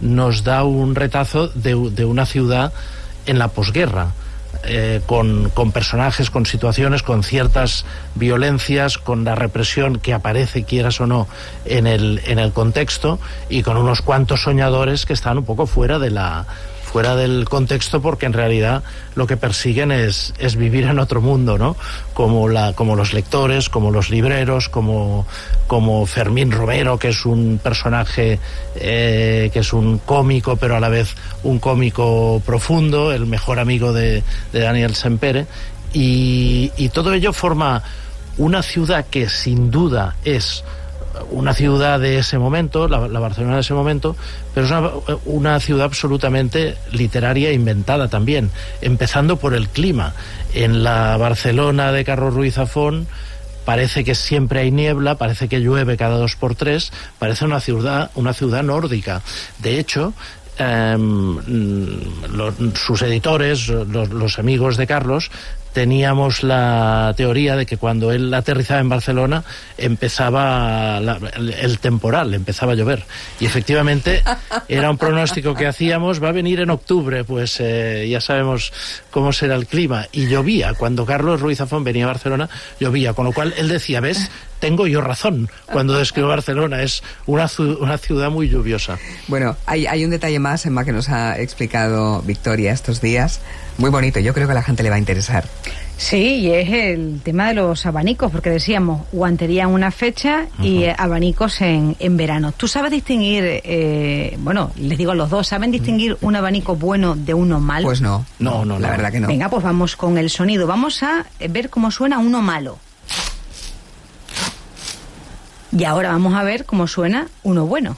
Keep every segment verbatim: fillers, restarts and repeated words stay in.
nos da un retazo de, de una ciudad en la posguerra. Eh, con, con personajes, con situaciones, con ciertas violencias, con la represión que aparece, quieras o no, en el, en el contexto, y con unos cuantos soñadores que están un poco fuera de la fuera del contexto, porque en realidad lo que persiguen es, es vivir en otro mundo, ¿no? Como, la, como los lectores, como los libreros, como, como Fermín Romero, que es un personaje eh, que es un cómico, pero a la vez un cómico profundo, el mejor amigo de, de Daniel Sempere, y, y todo ello forma una ciudad que sin duda es una ciudad de ese momento, la, la Barcelona de ese momento, pero es una, una ciudad absolutamente literaria e inventada también, empezando por el clima. En la Barcelona de Carlos Ruiz Zafón parece que siempre hay niebla, parece que llueve cada dos por tres, parece una ciudad, una ciudad nórdica. De hecho, eh, los, sus editores, los, los amigos de Carlos, teníamos la teoría de que cuando él aterrizaba en Barcelona empezaba la, el, el temporal, empezaba a llover. Y efectivamente era un pronóstico que hacíamos, va a venir en octubre, pues eh, ya sabemos cómo será el clima. Y llovía, cuando Carlos Ruiz Zafón venía a Barcelona, llovía, con lo cual él decía, ¿ves? Tengo yo razón cuando describo Barcelona, es una, una ciudad muy lluviosa. Bueno, hay, hay un detalle más, Emma, que nos ha explicado Victoria estos días, muy bonito, yo creo que a la gente le va a interesar. Sí, y es el tema de los abanicos, porque decíamos guantería en una fecha y uh-huh. abanicos en, en verano. ¿Tú sabes distinguir, eh, bueno, les digo a los dos, ¿saben distinguir un abanico bueno de uno malo? Pues no, no, no, la no. verdad que no. Venga, pues vamos con el sonido, vamos a ver cómo suena uno malo. Y ahora vamos a ver cómo suena uno bueno.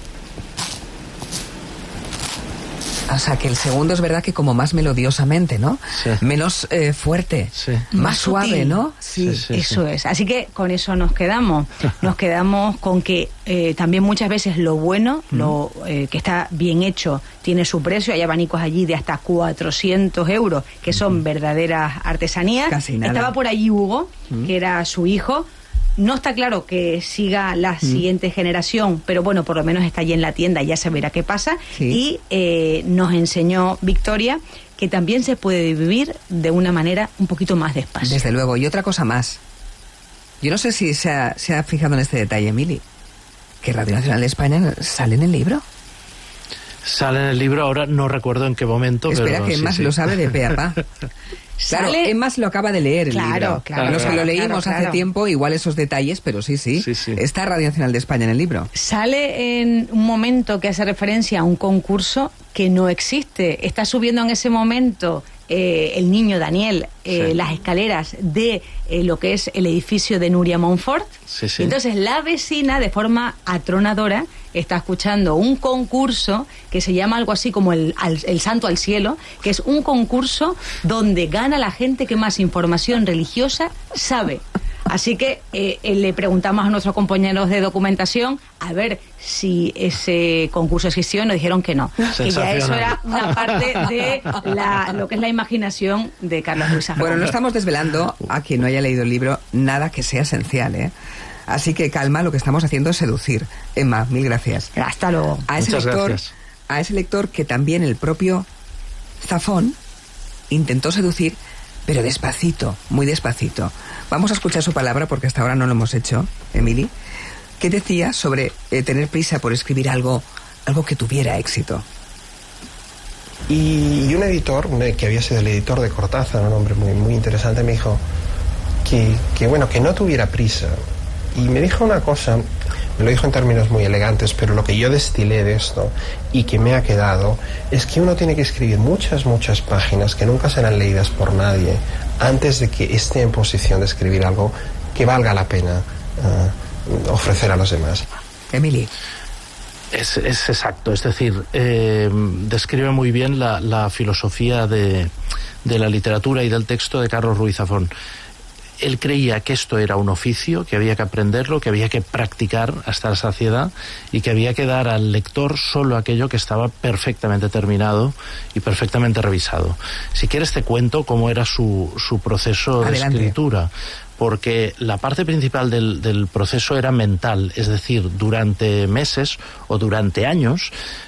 O sea, que el segundo es verdad que como más melodiosamente, ¿no? Sí. Menos eh, fuerte, sí. más, más suave, sutil. ¿no? Sí, sí, sí eso sí. es. Así que con eso nos quedamos. Nos quedamos con que eh, también muchas veces lo bueno, mm. lo eh, que está bien hecho, tiene su precio. Hay abanicos allí de hasta cuatrocientos euros, que son mm. verdaderas artesanías. Casi nada. Estaba por allí Hugo, mm. que era su hijo. No está claro que siga la mm. siguiente generación, pero bueno, por lo menos está allí en la tienda, ya se verá qué pasa. Sí. Y eh, nos enseñó Victoria que también se puede vivir de una manera un poquito más despacio. Desde luego. Y otra cosa más. Yo no sé si se ha, se ha fijado en este detalle, Emily, que Radio Nacional de España sale en el libro. Sale en el libro, ahora no recuerdo en qué momento. Espera, pero que sí, Emma sí. lo sabe de pe a pa. Claro, ¿Sale? Emma se lo acaba de leer el claro, libro. Claro, Los que lo leímos claro, claro. hace tiempo, igual esos detalles, pero sí, sí, sí, sí. Está Radio Nacional de España en el libro. Sale en un momento que hace referencia a un concurso que no existe. Está subiendo en ese momento eh, el niño Daniel eh, sí. las escaleras de eh, lo que es el edificio de Nuria Montfort. Sí, sí. Entonces la vecina, de forma atronadora, está escuchando un concurso que se llama algo así como el, el, el Santo al Cielo, que es un concurso donde gana la gente que más información religiosa sabe. Así que eh, eh, le preguntamos a nuestros compañeros de documentación a ver si ese concurso existió y nos dijeron que no. Que ya eso era una parte de la, lo que es la imaginación de Carlos Ruiz Zafón. Bueno, no estamos desvelando a quien no haya leído el libro nada que sea esencial, ¿eh? Así que calma, lo que estamos haciendo es seducir. Emma, mil gracias. Hasta luego. A ese Muchas lector, gracias. A ese lector que también el propio Zafón intentó seducir, pero despacito, muy despacito. Vamos a escuchar su palabra porque hasta ahora no lo hemos hecho, Emily. ¿Qué decía sobre eh, tener prisa por escribir algo, algo que tuviera éxito? Y, y un editor, que había sido el editor de Cortázar, un hombre muy, muy interesante, me dijo que, que, bueno, que no tuviera prisa. Y me dijo una cosa, me lo dijo en términos muy elegantes, pero lo que yo destilé de esto y que me ha quedado es que uno tiene que escribir muchas, muchas páginas que nunca serán leídas por nadie antes de que esté en posición de escribir algo que valga la pena uh, ofrecer a los demás. Emily. Es, es exacto, es decir, eh, describe muy bien la, la filosofía de, de la literatura y del texto de Carlos Ruiz Zafón. Él creía que esto era un oficio, que había que aprenderlo, que había que practicar hasta la saciedad y que había que dar al lector solo aquello que estaba perfectamente terminado y perfectamente revisado. Si quieres te cuento cómo era su, su proceso Adelante. de escritura, porque la parte principal del, del proceso era mental, es decir, durante meses o durante años